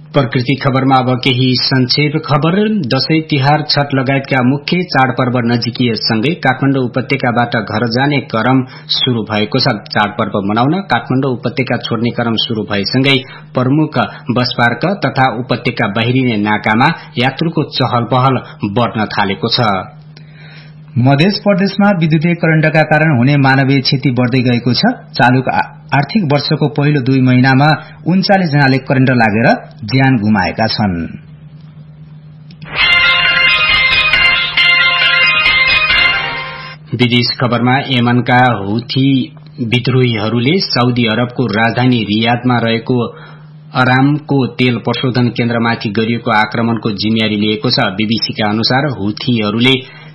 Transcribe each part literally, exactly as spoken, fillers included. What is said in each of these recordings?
प्रकृति खबरमा अब केही संक्षेप खबर। दशैं तिहार छठ लगायतका मुख्य चाडपर्व नजिकिएसँगै काठमाडौँ उपत्यकाबाट घर जाने क्रम शुरू भएको छ। चाडपर्व मनाउन काठमाडौँ उपत्यका छोड्ने क्रम शुरू भएसँगै प्रमुख बस पार्क तथा उपत्यका बाहिरिने नाकामा यात्रुको चहल पहल बढ्न थालेको छ। मध्य प्रदेशमा विद्युतीकरणका कारण हुने मानवीय क्षति बढ्दै गएको छ। चालू आर्थिक वर्षको पहिलो दुई महिनामा उन्चालिस जनाले करेन्ट लागेर ज्यान गुमाएका छन्। विदेश खबरमा यमनका हुथी विद्रोहीहरूले साउदी अरबको राजधानी रियादमा रहेको अरामको तेल प्रशोधन केन्द्रमाथि गरिएको आक्रमणको जिम्मेवारी लिएको छ। बीबीसीका अनुसार हुथीहरूले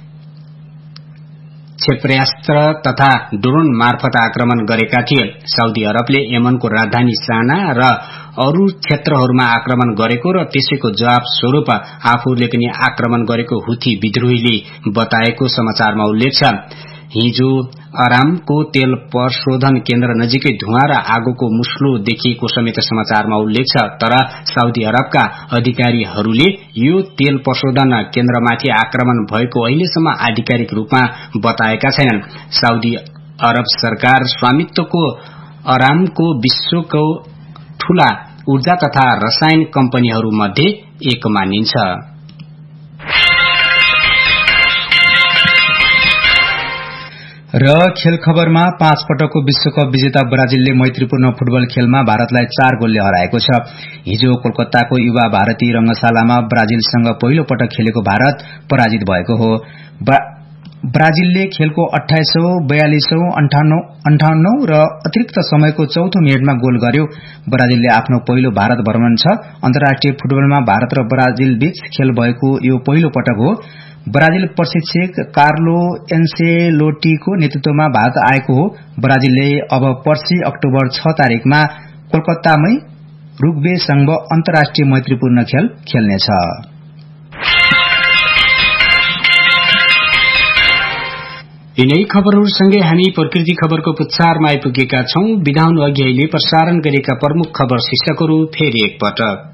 क्षेपणास्त्र तथा ड्रोन मार्फत आक्रमण गरेका थिए। साउदी अरबले यमनको राजधानी साना र अरू क्षेत्रहरूमा आक्रमण गरेको र त्यसैको जवाब स्वरूप आफूले पनि आक्रमण गरेको हुथी विद्रोहीले बताएको समाचारमा उल्लेख छ। हिजो अरामको तेल प्रशोधन केन्द्र नजिकै धुवाँ र आगोको मुस्लो देखिएको समेत समाचारमा उल्लेख छ। तर साउदी अरबका अधिकारीहरूले यो तेल प्रशोधन केन्द्रमाथि आक्रमण भएको अहिलेसम्म आधिकारिक रूपमा बताएका छैनन्। साउदी अरब सरकार स्वामित्वको अरामको विश्वको ठूला ऊर्जा तथा रसायन कम्पनीहरूमध्ये एक मानिन्छ। र खेल खबरमा पाँच पटकको विश्वकप विजेता ब्राजिलले मैत्रीपूर्ण फुटबल खेलमा भारतलाई चार गोलले हराएको छ। हिजो कोलकाताको युवा भारतीय रंगशालामा ब्राजिलसँग पहिलो पटक खेलेको भारत पराजित भएको हो। ब्राजिलले खेलको अठाइसौं बयालिसौं अन्ठाउन्नौ र अतिरिक्त समयको चौथो मिनटमा गोल गर्यो। ब्राजिलले आफ्नो पहिलो भारत भ्रमण छ। अन्तर्राष्ट्रिय फुटबलमा भारत र ब्राजिल बीच खेल भएको यो पहिलो पटक हो। ब्राजिल प्रशिक्षक कार्लो एन्सेलोटीको नेतृत्वमा भारत आएको हो। ब्राजिलले अब पर्सि अक्टोबर छ तारिकमा कोलकातामै रुग्वेसँग अन्तर्राष्ट्रिय मैत्रीपूर्ण खेल खेल्नेछ। यिनै खबरहरूसँगै हामी प्रकृति खबरको पुच्छारमा आइपुगेका छौं। विधा हुनु अघि अहिले प्रसारण गरेका प्रमुख खबर शीर्षकहरू फेरि एकपटक।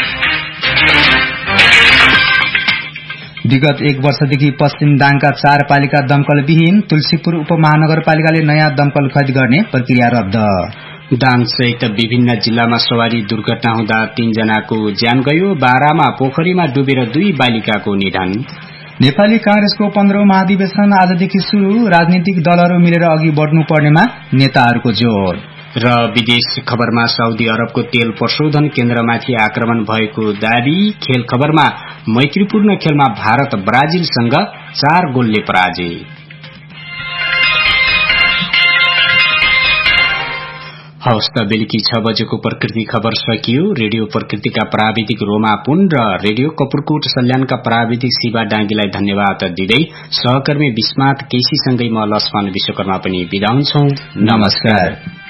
विगत एक वर्षदेखि पश्चिम दाङका चार पालिका दमकल विहीन। तुलसीपुर उपमहानगरपालिकाले नयाँ दमकल खरिद गर्ने प्रक्रिया रद्द। दाङ सहित विभिन्न जिल्लामा सवारी दुर्घटना हुँदा तीन जनाको ज्यान गयो। बारामा पोखरीमा डुबेर दुई बालिकाको निधन। नेपाली कांग्रेसको पन्ध्रौं महाधिवेशन आजदेखि शुरू। राजनीतिक दलहरू मिलेर अघि बढ्नु पर्नेमा नेताहरूको जोड़। र विदेश खबरमा साउदी अरबको तेल प्रशोधन केन्द्रमाथि आक्रमण भएको दावी। खेल खबरमा मैत्रीपूर्ण खेलमा भारत ब्राजिलसँग चार गोलले पराजय। हवस् त बेलुकी छ बजेको प्रकृति खबर सकियो। रेडियो प्रकृतिका प्राविधिक रोमा पुन र रेडियो कपुरकोट सल्यानका प्राविधिक शिवा डाँगीलाई धन्यवाद दिँदै सहकर्मी विस्मात केसीसँगै म लक्ष्मण विश्वकर्मा पनि बिदा हुन्छौं। नमस्कार।